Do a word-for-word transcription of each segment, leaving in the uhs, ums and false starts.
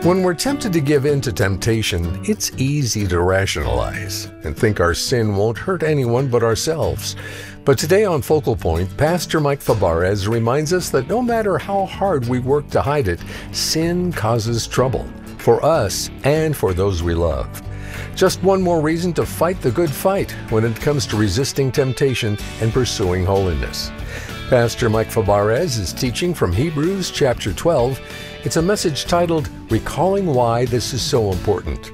When we're tempted to give in to temptation, it's easy to rationalize and think our sin won't hurt anyone but ourselves. But today on Focal Point, Pastor Mike Fabarez reminds us that no matter how hard we work to hide it, sin causes trouble for us and for those we love. Just one more reason to fight the good fight when it comes to resisting temptation and pursuing holiness. Pastor Mike Fabarez is teaching from Hebrews chapter twelve. It's a message titled, Recalling Why This Is So Important.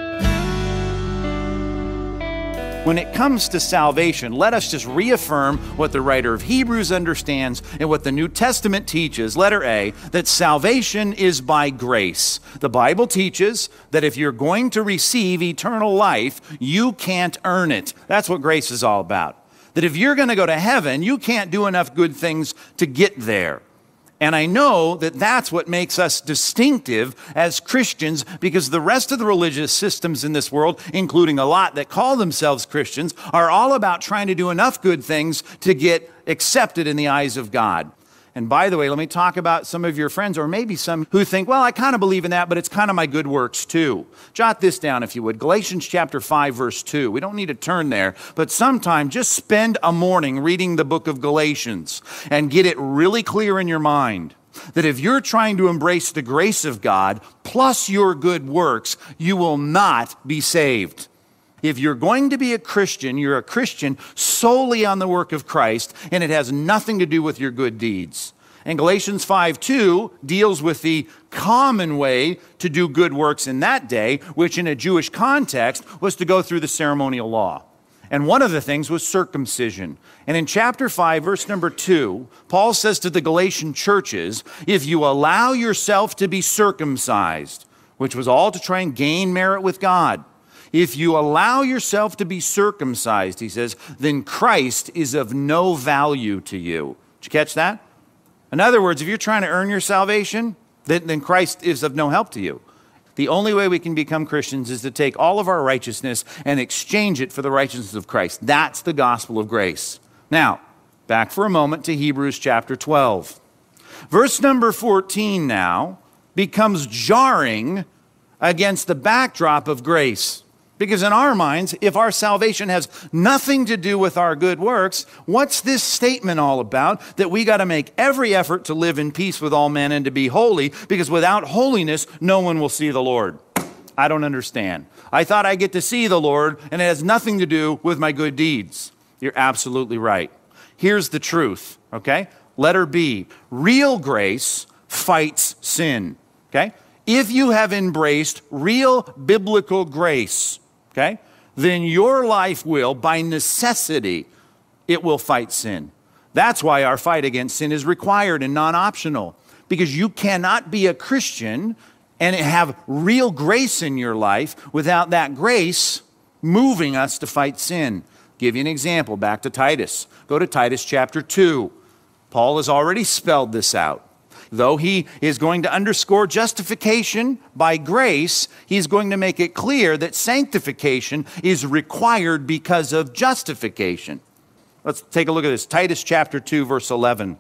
When it comes to salvation, let us just reaffirm what the writer of Hebrews understands and what the New Testament teaches, letter A, that salvation is by grace. The Bible teaches that if you're going to receive eternal life, you can't earn it. That's what grace is all about. That if you're going to go to heaven, you can't do enough good things to get there. And I know that that's what makes us distinctive as Christians, because the rest of the religious systems in this world, including a lot that call themselves Christians, are all about trying to do enough good things to get accepted in the eyes of God. And by the way, let me talk about some of your friends, or maybe some who think, well, I kind of believe in that, but it's kind of my good works too. Jot this down if you would. Galatians chapter five, verse two. We don't need to turn there, but sometime just spend a morning reading the book of Galatians and get it really clear in your mind that if you're trying to embrace the grace of God plus your good works, you will not be saved. If you're going to be a Christian, you're a Christian solely on the work of Christ, and it has nothing to do with your good deeds. And Galatians five two deals with the common way to do good works in that day, which in a Jewish context was to go through the ceremonial law. And one of the things was circumcision. And in chapter five, verse number two, Paul says to the Galatian churches, if you allow yourself to be circumcised, which was all to try and gain merit with God, if you allow yourself to be circumcised, he says, then Christ is of no value to you. Did you catch that? In other words, if you're trying to earn your salvation, then, then Christ is of no help to you. The only way we can become Christians is to take all of our righteousness and exchange it for the righteousness of Christ. That's the gospel of grace. Now, back for a moment to Hebrews chapter twelve. Verse number fourteen now becomes jarring against the backdrop of grace. Because in our minds, if our salvation has nothing to do with our good works, what's this statement all about? That we got to make every effort to live in peace with all men and to be holy, because without holiness, no one will see the Lord. I don't understand. I thought I get to see the Lord, and it has nothing to do with my good deeds. You're absolutely right. Here's the truth, okay? Letter B, real grace fights sin, okay? If you have embraced real biblical grace, okay, then your life will, by necessity, it will fight sin. That's why our fight against sin is required and non-optional, because you cannot be a Christian and have real grace in your life without that grace moving us to fight sin. Give you an example, back to Titus. Go to Titus chapter two. Paul has already spelled this out. Though he is going to underscore justification by grace, he's going to make it clear that sanctification is required because of justification. Let's take a look at this. Titus chapter two, verse eleven.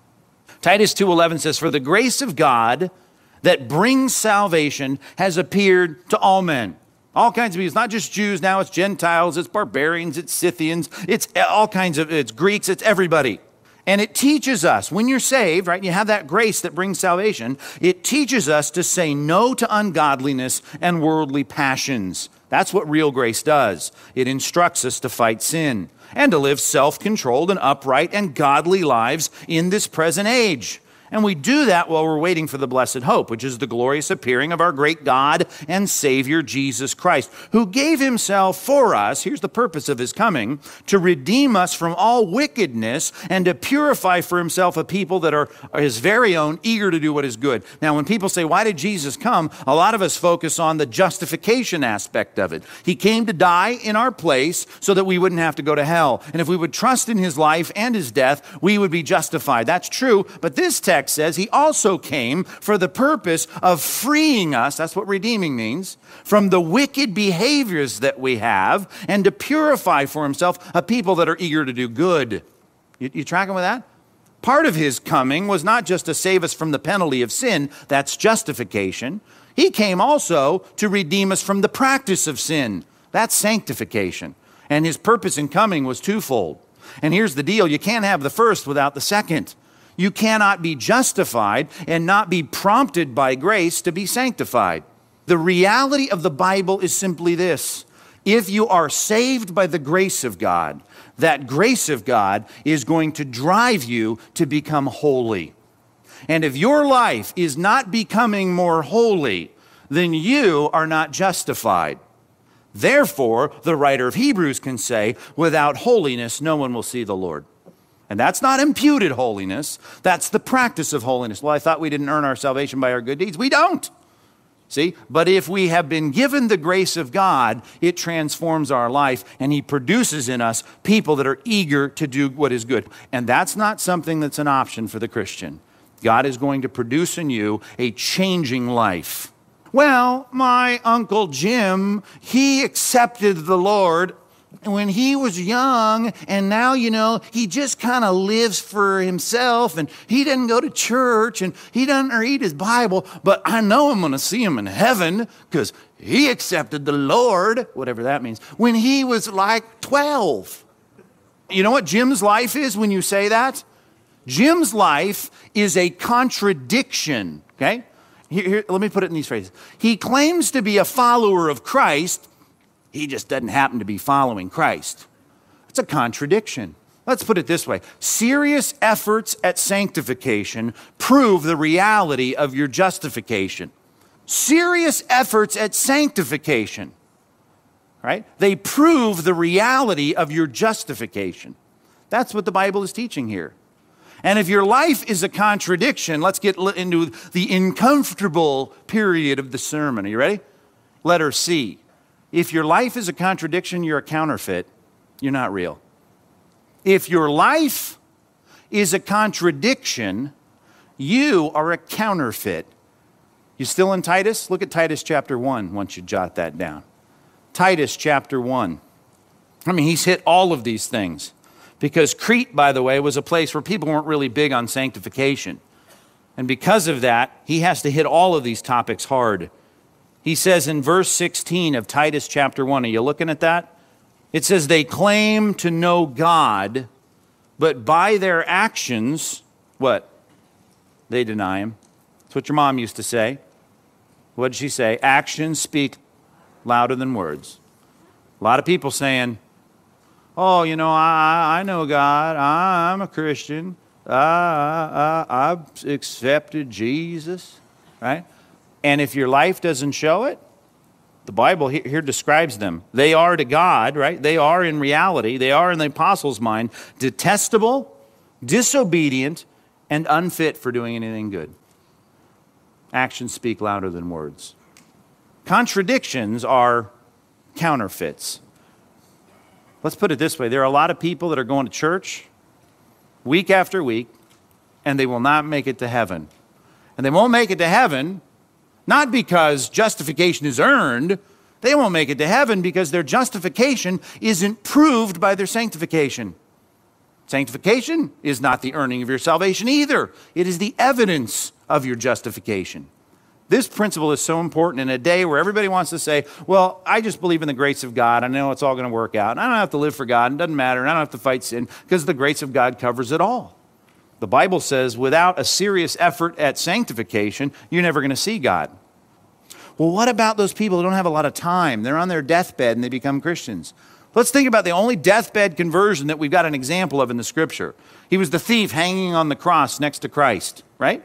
Titus two eleven says, for the grace of God that brings salvation has appeared to all men. All kinds of people. It's not just Jews now, it's Gentiles, it's barbarians, it's Scythians, it's all kinds of, it's Greeks, it's everybody. And it teaches us, when you're saved, right, you have that grace that brings salvation, it teaches us to say no to ungodliness and worldly passions. That's what real grace does. It instructs us to fight sin and to live self-controlled and upright and godly lives in this present age. And we do that while we're waiting for the blessed hope, which is the glorious appearing of our great God and Savior, Jesus Christ, who gave himself for us, here's the purpose of his coming, to redeem us from all wickedness and to purify for himself a people that are, are his very own, eager to do what is good. Now, when people say, why did Jesus come? A lot of us focus on the justification aspect of it. He came to die in our place so that we wouldn't have to go to hell. And if we would trust in his life and his death, we would be justified. That's true, but this text says he also came for the purpose of freeing us, that's what redeeming means, from the wicked behaviors that we have and to purify for himself a people that are eager to do good. You, you tracking with that? Part of his coming was not just to save us from the penalty of sin, that's justification. He came also to redeem us from the practice of sin. That's sanctification. And his purpose in coming was twofold. And here's the deal. You can't have the first without the second. You cannot be justified and not be prompted by grace to be sanctified. The reality of the Bible is simply this. If you are saved by the grace of God, that grace of God is going to drive you to become holy. And if your life is not becoming more holy, then you are not justified. Therefore, the writer of Hebrews can say, without holiness, no one will see the Lord. And that's not imputed holiness. That's the practice of holiness. Well, I thought we didn't earn our salvation by our good deeds. We don't. See? But if we have been given the grace of God, it transforms our life, and he produces in us people that are eager to do what is good. And that's not something that's an option for the Christian. God is going to produce in you a changing life. Well, my Uncle Jim, he accepted the Lord when he was young, and now, you know, he just kind of lives for himself, and he doesn't go to church, and he doesn't read his Bible, but I know I'm going to see him in heaven because he accepted the Lord, whatever that means, when he was like twelve. You know what Jim's life is when you say that? Jim's life is a contradiction, okay? Here, here, let me put it in these phrases. He claims to be a follower of Christ. He just doesn't happen to be following Christ. It's a contradiction. Let's put it this way. Serious efforts at sanctification prove the reality of your justification. Serious efforts at sanctification, right? They prove the reality of your justification. That's what the Bible is teaching here. And if your life is a contradiction, let's get into the uncomfortable period of the sermon. Are you ready? Letter C. If your life is a contradiction, you're a counterfeit. You're not real. If your life is a contradiction, you are a counterfeit. You still in Titus? Look at Titus chapter one once you jot that down. Titus chapter one. I mean, he's hit all of these things. Because Crete, by the way, was a place where people weren't really big on sanctification. And because of that, he has to hit all of these topics hard. He says in verse sixteen of Titus chapter one, are you looking at that? It says, they claim to know God, but by their actions, what? They deny him. That's what your mom used to say. What did she say? Actions speak louder than words. A lot of people saying, oh, you know, I, I know God. I, I'm a Christian. I, I, I've accepted Jesus, right? And if your life doesn't show it, the Bible here, here describes them. They are to God, right? They are in reality. They are in the apostles' mind detestable, disobedient, and unfit for doing anything good. Actions speak louder than words. Contradictions are counterfeits. Let's put it this way. There are a lot of people that are going to church week after week, and they will not make it to heaven. And they won't make it to heaven not because justification is earned. They won't make it to heaven because their justification isn't proved by their sanctification. Sanctification is not the earning of your salvation either. It is the evidence of your justification. This principle is so important in a day where everybody wants to say, well, I just believe in the grace of God. I know it's all going to work out. And I don't have to live for God. It doesn't matter. And I don't have to fight sin because the grace of God covers it all. The Bible says without a serious effort at sanctification, you're never going to see God. Well, what about those people who don't have a lot of time? They're on their deathbed and they become Christians. Let's think about the only deathbed conversion that we've got an example of in the Scripture. He was the thief hanging on the cross next to Christ, right?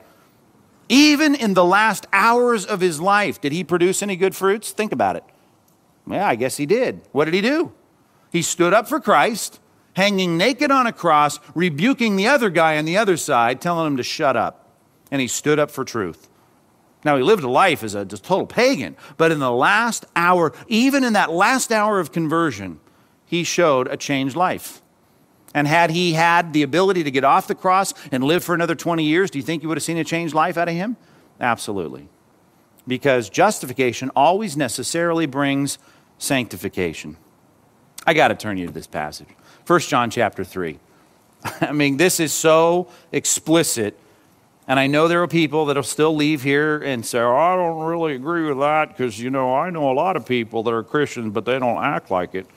Even in the last hours of his life, did he produce any good fruits? Think about it. Yeah, I guess he did. What did he do? He stood up for Christ, hanging naked on a cross, rebuking the other guy on the other side, telling him to shut up. And he stood up for truth. Now, he lived a life as a just total pagan, but in the last hour, even in that last hour of conversion, he showed a changed life. And had he had the ability to get off the cross and live for another twenty years, do you think you would have seen a changed life out of him? Absolutely. Because justification always necessarily brings sanctification. I got to turn you to this passage. First John chapter three. I mean, this is so explicit. And I know there are people that will still leave here and say, oh, I don't really agree with that because, you know, I know a lot of people that are Christians, but they don't act like it.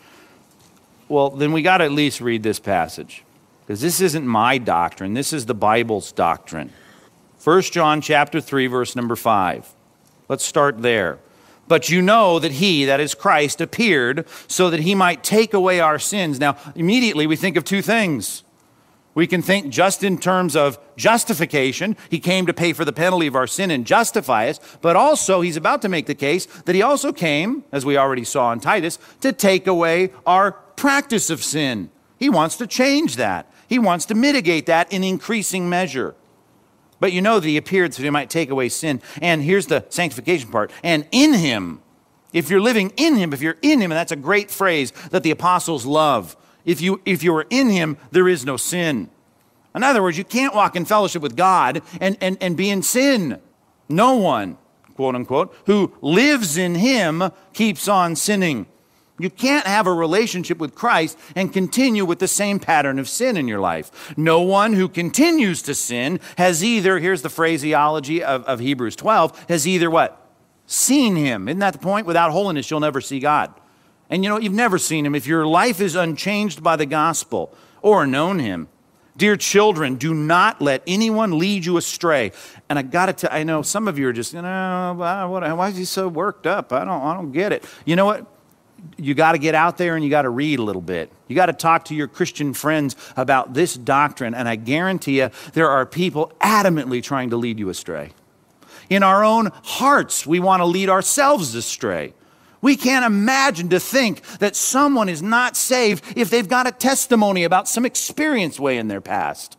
Well, then we got to at least read this passage, because this isn't my doctrine. This is the Bible's doctrine. First John chapter three, verse number five. Let's start there. But you know that he, that is Christ, appeared so that he might take away our sins. Now, immediately we think of two things. We can think just in terms of justification. He came to pay for the penalty of our sin and justify us. But also, he's about to make the case that he also came, as we already saw in Titus, to take away our practice of sin. He wants to change that. He wants to mitigate that in increasing measure. But you know that he appeared so that he might take away sin. And here's the sanctification part. And in him, if you're living in him, if you're in him, and that's a great phrase that the apostles love. If you if you are in him, there is no sin. In other words, you can't walk in fellowship with God and, and, and be in sin. No one, quote unquote, who lives in him keeps on sinning. You can't have a relationship with Christ and continue with the same pattern of sin in your life. No one who continues to sin has either, here's the phraseology of, of Hebrews twelve, has either what? Seen him. Isn't that the point? Without holiness, you'll never see God. And you know, you've never seen him. If your life is unchanged by the gospel or known him, dear children, do not let anyone lead you astray. And I got to tell, I know some of you are just, you know, why is he so worked up? I don't, I don't get it. You know what? You got to get out there and you got to read a little bit. You got to talk to your Christian friends about this doctrine. And I guarantee you, there are people adamantly trying to lead you astray. In our own hearts, we want to lead ourselves astray. We can't imagine to think that someone is not saved if they've got a testimony about some experience way in their past.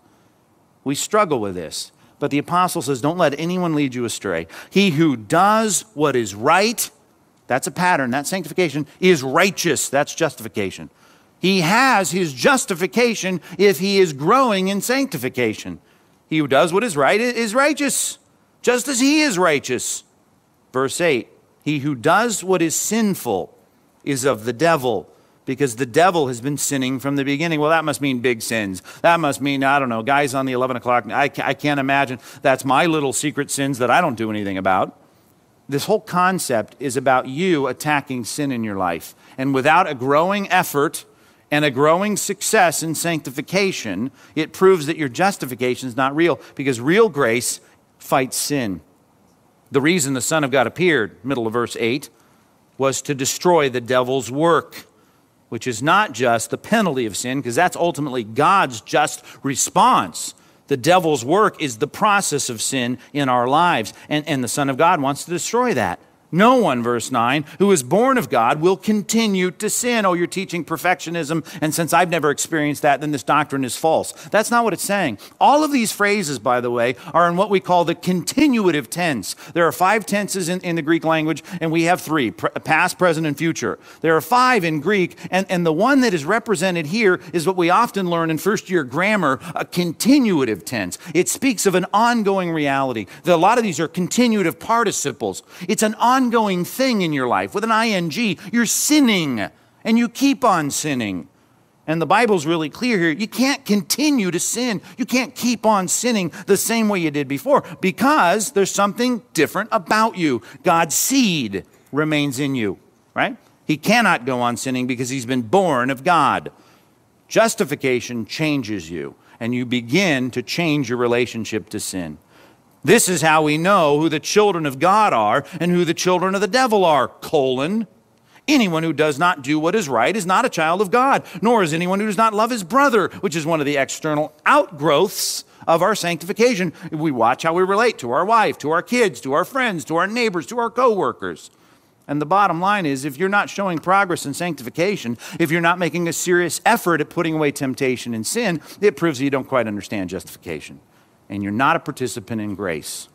We struggle with this. But the apostle says, don't let anyone lead you astray. He who does what is right, that's a pattern, that's sanctification, is righteous, that's justification. He has his justification if he is growing in sanctification. He who does what is right is righteous, just as he is righteous. Verse eight. He who does what is sinful is of the devil, because the devil has been sinning from the beginning. Well, that must mean big sins. That must mean, I don't know, guys on the eleven o'clock. I can't imagine. That's my little secret sins that I don't do anything about. This whole concept is about you attacking sin in your life. And without a growing effort and a growing success in sanctification, it proves that your justification is not real, because real grace fights sin. The reason the Son of God appeared, middle of verse eight, was to destroy the devil's work, which is not just the penalty of sin, because that's ultimately God's just response. The devil's work is the process of sin in our lives, and, and the Son of God wants to destroy that. No one, verse nine, who is born of God will continue to sin. Oh, you're teaching perfectionism, and since I've never experienced that, then this doctrine is false. That's not what it's saying. All of these phrases, by the way, are in what we call the continuative tense. There are five tenses in, in the Greek language, and we have three, past, present, and future. There are five in Greek, and, and the one that is represented here is what we often learn in first-year grammar, a continuative tense. It speaks of an ongoing reality. A lot of these are continuative participles. It's an ongoing ongoing thing in your life. With an ing, you're sinning, and you keep on sinning. And the Bible's really clear here. You can't continue to sin. You can't keep on sinning the same way you did before, because there's something different about you. God's seed remains in you, right? He cannot go on sinning because he's been born of God. Justification changes you, and you begin to change your relationship to sin. This is how we know who the children of God are and who the children of the devil are, colon. Anyone who does not do what is right is not a child of God, nor is anyone who does not love his brother, which is one of the external outgrowths of our sanctification. We watch how we relate to our wife, to our kids, to our friends, to our neighbors, to our co-workers. And the bottom line is, if you're not showing progress in sanctification, if you're not making a serious effort at putting away temptation and sin, it proves that you don't quite understand justification. And you're not a participant in grace.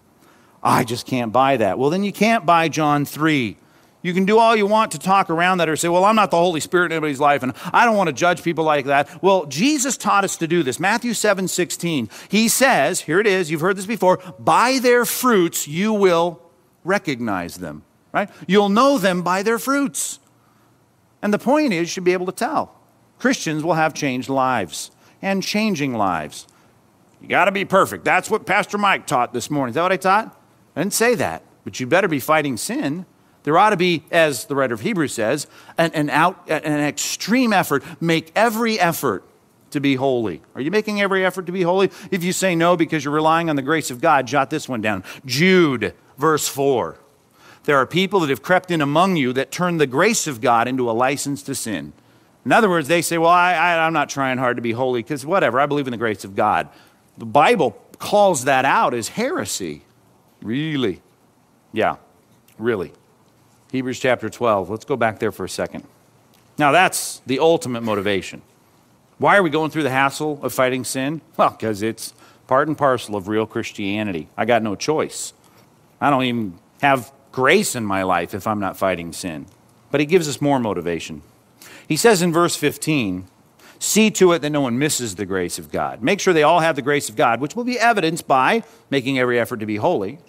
I just can't buy that. Well, then you can't buy John three. You can do all you want to talk around that or say, well, I'm not the Holy Spirit in anybody's life, and I don't want to judge people like that. Well, Jesus taught us to do this. Matthew seven sixteen. He says, here it is, you've heard this before, by their fruits you will recognize them, right? You'll know them by their fruits. And the point is, you should be able to tell. Christians will have changed lives and changing lives. You got to be perfect. That's what Pastor Mike taught this morning. Is that what I taught? I didn't say that. But you better be fighting sin. There ought to be, as the writer of Hebrews says, an, an, out, an extreme effort. Make every effort to be holy. Are you making every effort to be holy? If you say no because you're relying on the grace of God, jot this one down. Jude, verse four. There are people that have crept in among you that turn the grace of God into a license to sin. In other words, they say, well, I, I, I'm not trying hard to be holy because whatever, I believe in the grace of God. The Bible calls that out as heresy. Really? Yeah, really. Hebrews chapter twelve. Let's go back there for a second. Now, that's the ultimate motivation. Why are we going through the hassle of fighting sin? Well, because it's part and parcel of real Christianity. I got no choice. I don't even have grace in my life if I'm not fighting sin. But he gives us more motivation. He says in verse fifteen, see to it that no one misses the grace of God. Make sure they all have the grace of God, which will be evidenced by making every effort to be holy.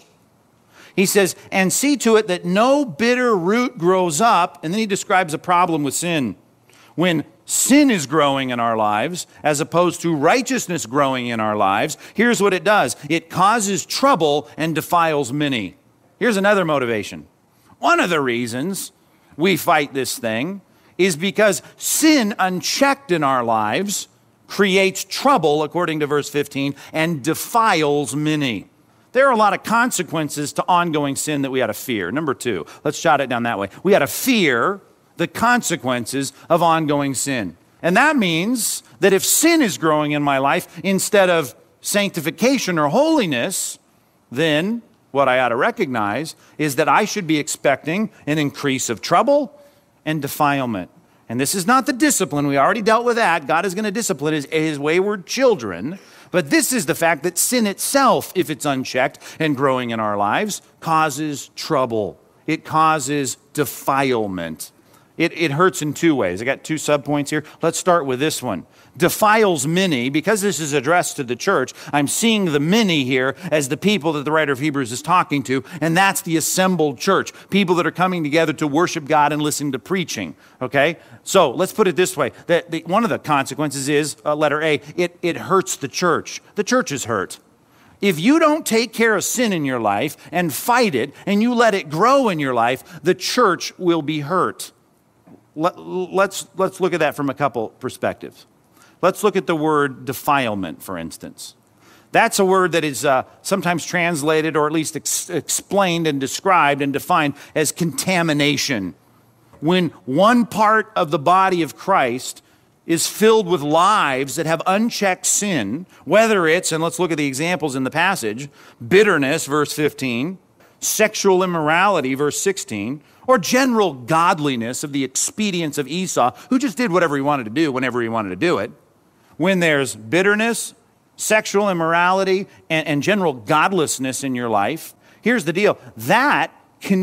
He says, and see to it that no bitter root grows up. And then he describes a problem with sin. When sin is growing in our lives, as opposed to righteousness growing in our lives, here's what it does. It causes trouble and defiles many. Here's another motivation. One of the reasons we fight this thing is because sin unchecked in our lives creates trouble, according to verse fifteen, and defiles many. There are a lot of consequences to ongoing sin that we ought to fear. Number two, let's jot it down that way. We ought to fear the consequences of ongoing sin. And that means that if sin is growing in my life instead of sanctification or holiness, then what I ought to recognize is that I should be expecting an increase of trouble and defilement. And this is not the discipline. We already dealt with that. God is going to discipline his, his wayward children. But this is the fact that sin itself, if it's unchecked and growing in our lives, causes trouble. It causes defilement. It, it hurts in two ways. I got two subpoints here. Let's start with this one. Defiles many. Because this is addressed to the church, I'm seeing the many here as the people that the writer of Hebrews is talking to, and that's the assembled church, people that are coming together to worship God and listen to preaching, okay? So let's put it this way. That the, one of the consequences is, uh, letter A, it, it hurts the church. The church is hurt. If you don't take care of sin in your life and fight it, and you let it grow in your life, the church will be hurt. Let, let's, let's look at that from a couple perspectives. Let's look at the word defilement, for instance. That's a word that is uh, sometimes translated or at least ex- explained and described and defined as contamination. When one part of the body of Christ is filled with lives that have unchecked sin, whether it's, and let's look at the examples in the passage, bitterness, verse fifteen, sexual immorality, verse sixteen, or general godliness of the expedience of Esau, who just did whatever he wanted to do whenever he wanted to do it. When there's bitterness, sexual immorality, and, and general godlessness in your life, here's the deal. That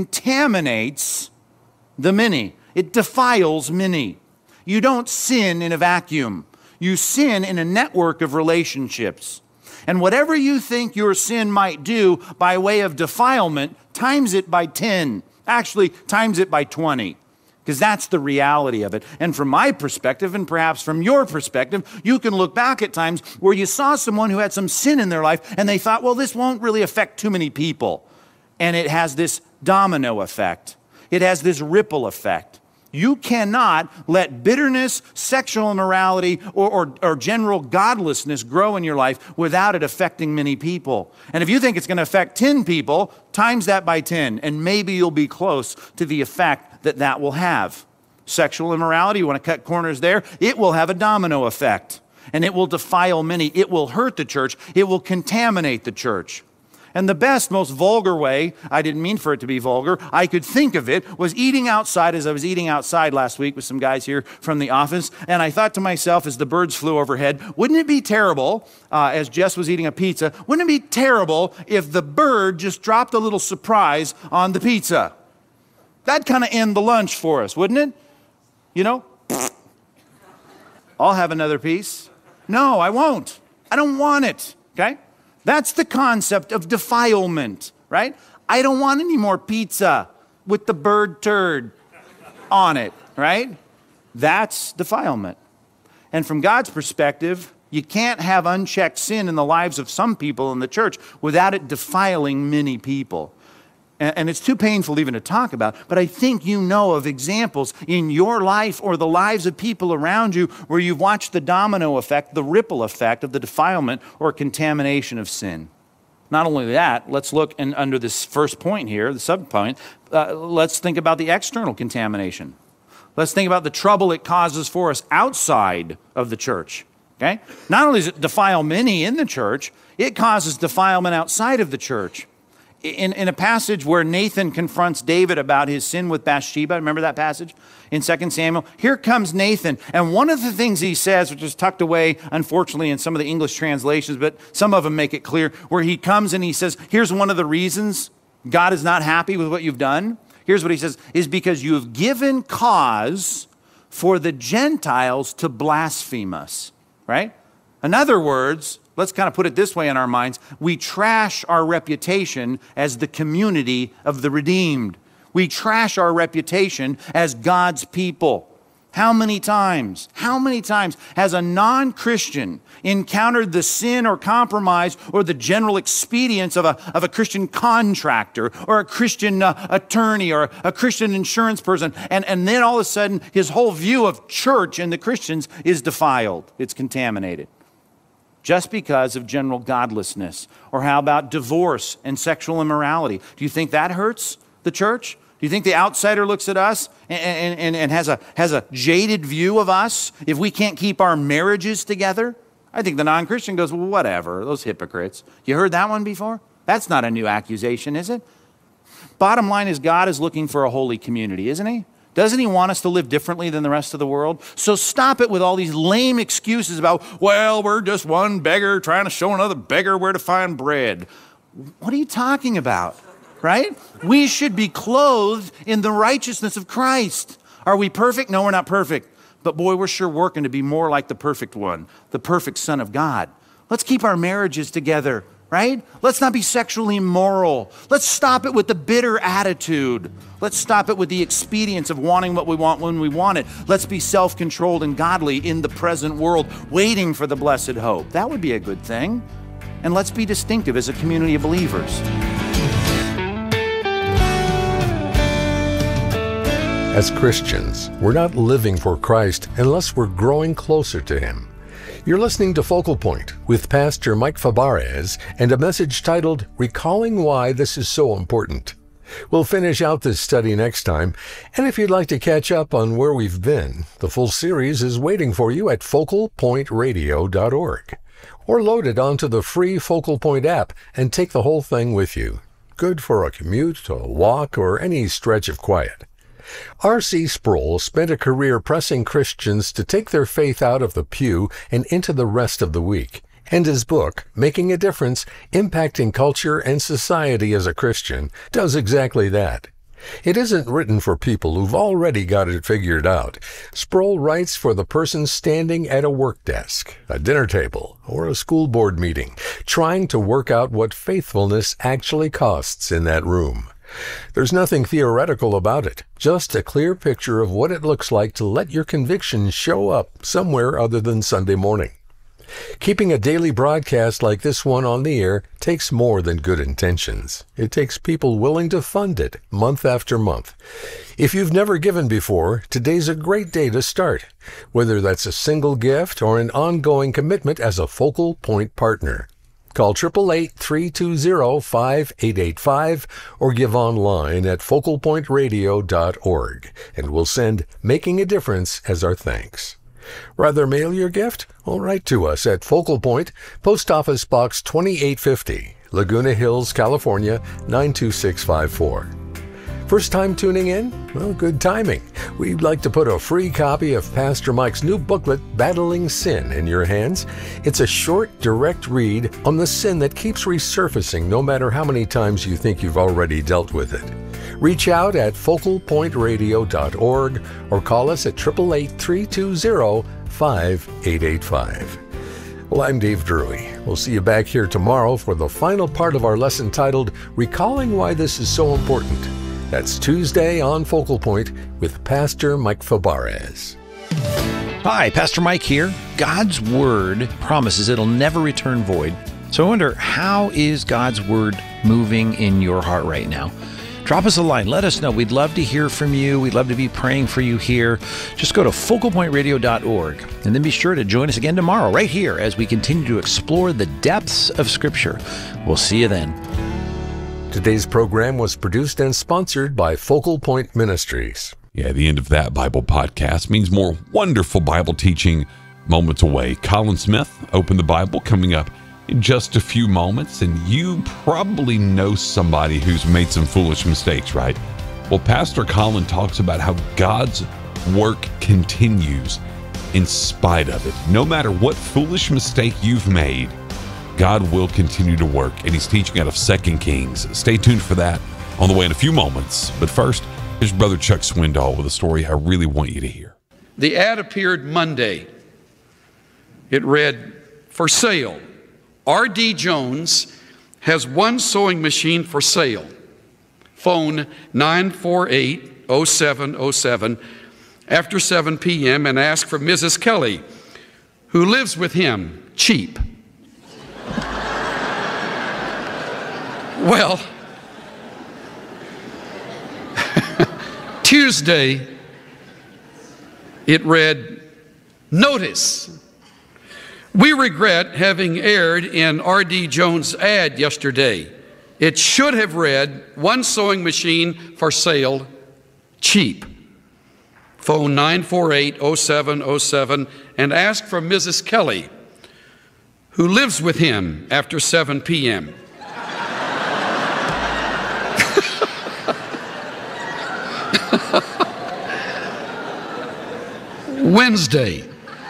contaminates the many. It defiles many. You don't sin in a vacuum. You sin in a network of relationships. And whatever you think your sin might do by way of defilement, times it by ten. Actually, times it by twenty. Because that's the reality of it. And from my perspective, and perhaps from your perspective, you can look back at times where you saw someone who had some sin in their life, and they thought, well, this won't really affect too many people. And it has this domino effect. It has this ripple effect. You cannot let bitterness, sexual immorality, or, or, or general godlessness grow in your life without it affecting many people. And if you think it's going to affect ten people, times that by ten, and maybe you'll be close to the effect that that will have. Sexual immorality, you want to cut corners there? It will have a domino effect, and it will defile many. It will hurt the church. It will contaminate the church. And the best, most vulgar way, I didn't mean for it to be vulgar, I could think of it, was eating outside as I was eating outside last week with some guys here from the office. And I thought to myself as the birds flew overhead, wouldn't it be terrible, uh, as Jess was eating a pizza, wouldn't it be terrible if the bird just dropped a little surprise on the pizza? That'd kind of end the lunch for us, wouldn't it? You know? I'll have another piece. No, I won't. I don't want it, okay? That's the concept of defilement, right? I don't want any more pizza with the bird turd on it, right? That's defilement. And from God's perspective, You can't have unchecked sin in the lives of some people in the church without it defiling many people. And it's too painful even to talk about, but I think you know of examples in your life or the lives of people around you where you've watched the domino effect, the ripple effect of the defilement or contamination of sin. Not only that, let's look in, under this first point here, the sub-point, uh, let's think about the external contamination. Let's think about the trouble it causes for us outside of the church. Okay? Not only does it defile many in the church, it causes defilement outside of the church. In, in a passage where Nathan confronts David about his sin with Bathsheba, remember that passage in Second Samuel? Here comes Nathan, and one of the things he says, which is tucked away, unfortunately, in some of the English translations, but some of them make it clear, where he comes and he says, here's one of the reasons God is not happy with what you've done. Here's what he says, is because you have given cause for the Gentiles to blaspheme us, right? In other words, let's kind of put it this way in our minds. We trash our reputation as the community of the redeemed. We trash our reputation as God's people. How many times, how many times has a non-Christian encountered the sin or compromise or the general expedience of a, of a Christian contractor or a Christian uh, attorney or a Christian insurance person, and, and then all of a sudden his whole view of church and the Christians is defiled, it's contaminated. Just because of general godlessness. Or how about divorce and sexual immorality? Do you think that hurts the church? Do you think the outsider looks at us and, and, and has a, has a jaded view of us if we can't keep our marriages together? I think the non-Christian goes, well, whatever, those hypocrites. You heard that one before? That's not a new accusation, is it? Bottom line is God is looking for a holy community, isn't he? Doesn't he want us to live differently than the rest of the world? So stop it with all these lame excuses about, well, we're just one beggar trying to show another beggar where to find bread. What are you talking about, right? We should be clothed in the righteousness of Christ. Are we perfect? No, we're not perfect. But boy, we're sure working to be more like the perfect one, the perfect Son of God. Let's keep our marriages together, right? Let's not be sexually immoral. Let's stop it with the bitter attitude. Let's stop it with the expedience of wanting what we want when we want it. Let's be self-controlled and godly in the present world, waiting for the blessed hope. That would be a good thing. And let's be distinctive as a community of believers. As Christians, we're not living for Christ unless we're growing closer to Him. You're listening to Focal Point with Pastor Mike Fabarez and a message titled, Recalling Why This Is So Important. We'll finish out this study next time, and if you'd like to catch up on where we've been, the full series is waiting for you at focal point radio dot org. Or load it onto the free Focal Point app and take the whole thing with you. Good for a commute, a walk, or any stretch of quiet. R C Sproul spent a career pressing Christians to take their faith out of the pew and into the rest of the week. And his book, Making a Difference, Impacting Culture and Society as a Christian, does exactly that. It isn't written for people who've already got it figured out. Sproul writes for the person standing at a work desk, a dinner table, or a school board meeting, trying to work out what faithfulness actually costs in that room. There's nothing theoretical about it, just a clear picture of what it looks like to let your convictions show up somewhere other than Sunday morning. Keeping a daily broadcast like this one on the air takes more than good intentions. It takes people willing to fund it month after month. If you've never given before, today's a great day to start, whether that's a single gift or an ongoing commitment as a Focal Point partner. Call eight eight eight, three two zero, five eight eight five or give online at focal point radio dot org, and we'll send Making a Difference as our thanks. Rather mail your gift? Well, write to us at Focal Point, Post Office Box twenty-eight fifty, Laguna Hills, California, nine two six five four. First time tuning in? Well, good timing. We'd like to put a free copy of Pastor Mike's new booklet, Battling Sin, in your hands. It's a short, direct read on the sin that keeps resurfacing no matter how many times you think you've already dealt with it. Reach out at focal point radio dot org or call us at eight eight eight, three two zero, five eight eight five. Well, I'm Dave Drury. We'll see you back here tomorrow for the final part of our lesson titled, Recalling Why This Is So Important. That's Tuesday on Focal Point with Pastor Mike Fabarez. Hi, Pastor Mike here. God's Word promises it'll never return void. So I wonder, how is God's Word moving in your heart right now? Drop us a line. Let us know. We'd love to hear from you. We'd love to be praying for you here. Just go to focal point radio dot org and then be sure to join us again tomorrow right here as we continue to explore the depths of Scripture. We'll see you then. Today's program was produced and sponsored by Focal Point Ministries. Yeah, the end of that Bible podcast means more wonderful Bible teaching moments away. Colin Smith, Open the Bible, coming up in just a few moments, and you probably know somebody who's made some foolish mistakes, right? Well, Pastor Colin talks about how God's work continues in spite of it. No matter what foolish mistake you've made, God will continue to work, and he's teaching out of Second Kings. Stay tuned for that on the way in a few moments. But first, here's Brother Chuck Swindoll with a story I really want you to hear. The ad appeared Monday. It read, "For sale. R D Jones has one sewing machine for sale. Phone nine four eight, oh seven oh seven after seven p.m. and ask for Missus Kelly, who lives with him, cheap." Well, Tuesday, it read, "Notice. We regret having aired in R D Jones' ad yesterday. It should have read, one sewing machine for sale, cheap. Phone nine four eight, oh seven oh seven and ask for Missus Kelly, who lives with him after seven p.m. Wednesday.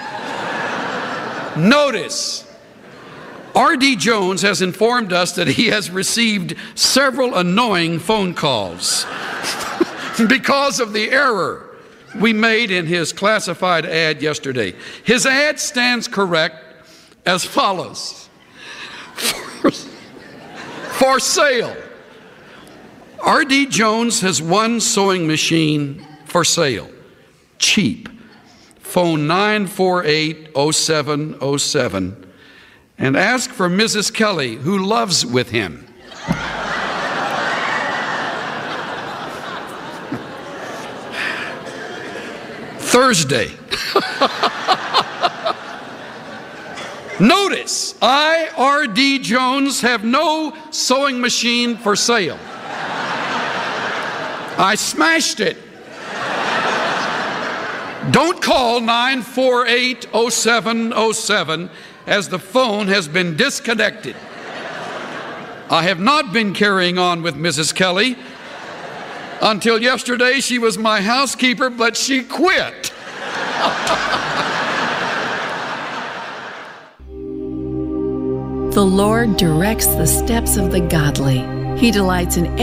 Notice, R D Jones has informed us that he has received several annoying phone calls because of the error we made in his classified ad yesterday. His ad stands correct as follows. For, for sale. R D Jones has one sewing machine for sale. Cheap. Phone nine four eight, oh seven oh seven and ask for Missus Kelly, who loves with him. Thursday. Notice, I, R D Jones, have no sewing machine for sale. I smashed it. Don't call nine four eight, oh seven oh seven as the phone has been disconnected. I have not been carrying on with Missus Kelly. Until yesterday, she was my housekeeper, but she quit. The Lord directs the steps of the godly. He delights in